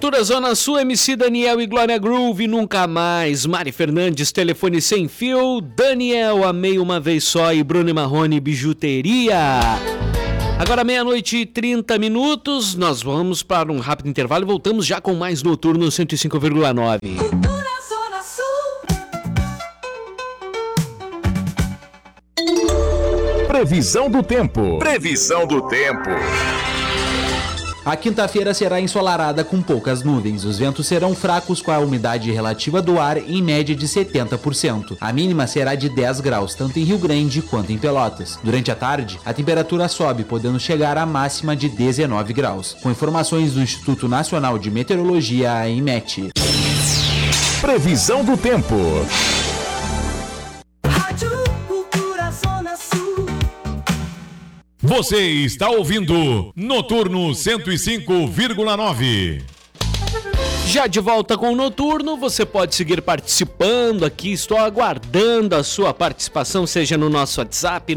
Cultura Zona Sul, MC Daniel e Glória Groove, Nunca Mais. Mari Fernandes, Telefone Sem Fio. Daniel, Amei Uma Vez Só e Bruno e Marrone, Bijuteria. Agora 00:30, nós vamos para um rápido intervalo e voltamos já com mais Noturno 105,9. Cultura Zona Sul. Previsão do tempo. Previsão do tempo. A quinta-feira será ensolarada com poucas nuvens. Os ventos serão fracos com a umidade relativa do ar em média de 70%. A mínima será de 10 graus, tanto em Rio Grande quanto em Pelotas. Durante a tarde, a temperatura sobe, podendo chegar à máxima de 19 graus. Com informações do Instituto Nacional de Meteorologia, a INMET. Previsão do tempo. Você está ouvindo Noturno 105,9. Já de volta com o Noturno, você pode seguir participando aqui, estou aguardando a sua participação, seja no nosso WhatsApp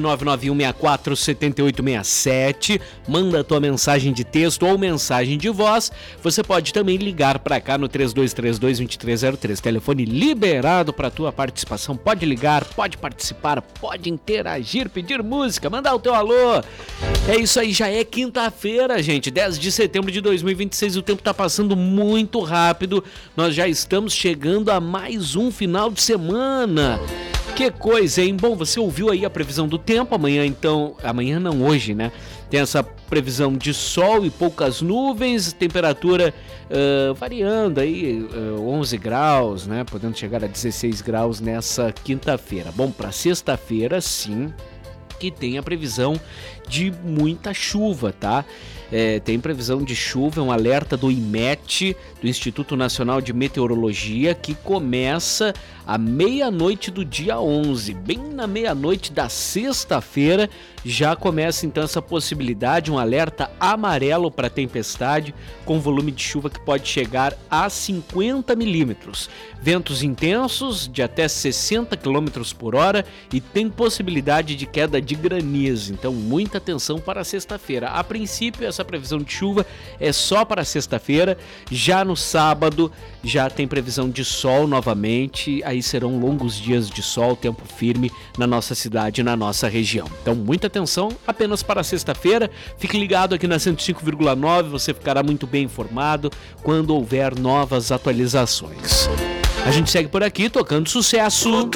991647867, manda a tua mensagem de texto ou mensagem de voz, você pode também ligar para cá no 3232-2303, telefone liberado para tua participação, pode ligar, pode participar, pode interagir, pedir música, mandar o teu alô. É isso aí, já é quinta-feira, gente, 10 de setembro de 2026, o tempo tá passando muito rápido, nós já estamos chegando a mais um final de semana. Que coisa, hein? Bom, você ouviu aí a previsão do tempo, amanhã não, hoje, né? Tem essa previsão de sol e poucas nuvens, temperatura variando aí, 11 graus, né? Podendo chegar a 16 graus nessa quinta-feira. Bom, para sexta-feira, sim, que tem a previsão de muita chuva, tá? Tem previsão de chuva, um alerta do IMET, do Instituto Nacional de Meteorologia, que começa à meia-noite do dia 11, bem na meia-noite da sexta-feira, já começa então essa possibilidade, um alerta amarelo para tempestade, com volume de chuva que pode chegar a 50 milímetros. Ventos intensos de até 60 km por hora e tem possibilidade de queda de granizo, então muita atenção para sexta-feira. A princípio, essa previsão de chuva é só para sexta-feira, já no sábado já tem previsão de sol novamente, aí serão longos dias de sol, tempo firme na nossa cidade, na nossa região. Então muita atenção apenas para sexta-feira, fique ligado aqui na 105,9, você ficará muito bem informado quando houver novas atualizações. A gente segue por aqui tocando sucesso.